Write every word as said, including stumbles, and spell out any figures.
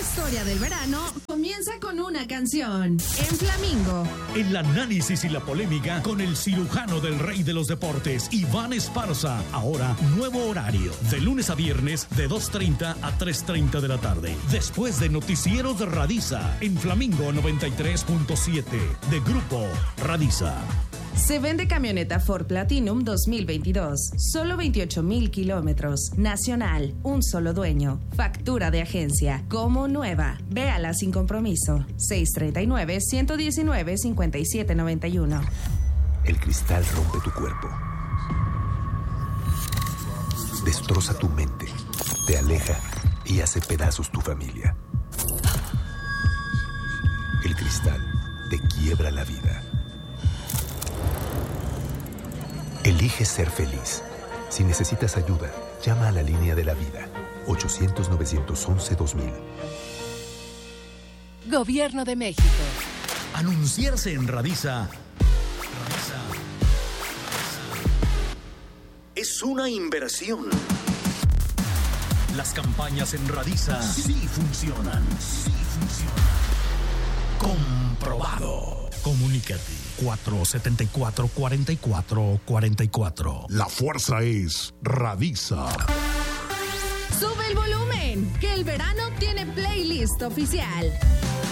historia del verano comienza con una canción. En Flamingo. El análisis y la polémica con el cirujano del rey de los deportes, Iván Esparza. Ahora, nuevo horario. De lunes a viernes, de dos treinta a tres treinta de la tarde. Después de Noticiero de Radiza. En Flamingo noventa y tres punto siete. De Grupo Radiza. Se vende camioneta Ford Platinum dos mil veintidós. Solo veintiocho mil kilómetros. Nacional. Un solo dueño. Factura de agencia. Como nueva. Véala sin compromiso. seis treinta y nueve, ciento diecinueve, cincuenta y siete noventa y uno. El cristal rompe tu cuerpo. Destroza tu mente. Te aleja y hace pedazos tu familia. El cristal te quiebra la vida. Elige ser feliz. Si necesitas ayuda, llama a la línea de la vida. ochocientos, novecientos once, dos mil. Gobierno de México. Anunciarse en Radiza. Radiza. Es una inversión. Las campañas en Radiza sí funcionan. Sí funcionan. Comprobado. Comunícate. cuatro setenta y cuatro, cuarenta y cuatro, cuarenta y cuatro. La fuerza es Radiza. Sube el volumen, que el verano tiene playlist oficial.